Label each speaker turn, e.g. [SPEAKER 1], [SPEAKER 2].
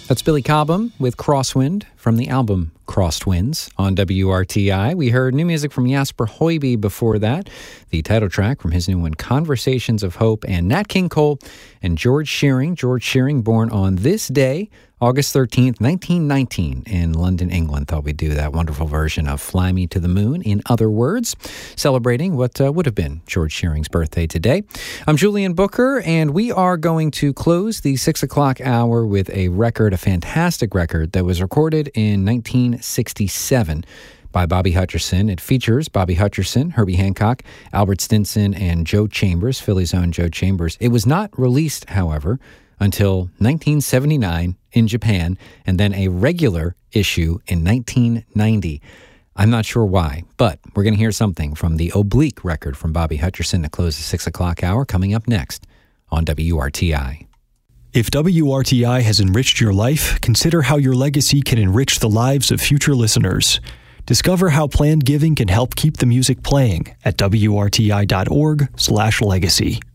[SPEAKER 1] That's Billy Cobham with Crosswind from the album Crosswinds on WRTI. We heard new music from Jasper Hoiby before that, the title track from his new one, Conversations of Hope, and Nat King Cole and George Shearing. George Shearing, born on this day, August 13th, 1919, in London, England. Thought we'd do that wonderful version of Fly Me to the Moon, in other words, celebrating what would have been George Shearing's birthday today. I'm Julian Booker, and we are going to close the 6 o'clock hour with a record, a fantastic record that was recorded in 1967 by Bobby Hutcherson. It features Bobby Hutcherson, Herbie Hancock, Albert Stinson, and Joe Chambers, Philly's own Joe Chambers. It was not released, however, until 1979 in Japan, and then a regular issue in 1990. I'm not sure why, but we're going to hear something from the Oblique record from Bobby Hutcherson to close the 6 o'clock hour, coming up next on WRTI.
[SPEAKER 2] If WRTI has enriched your life, consider how your legacy can enrich the lives of future listeners. Discover how planned giving can help keep the music playing at WRTI.org/legacy.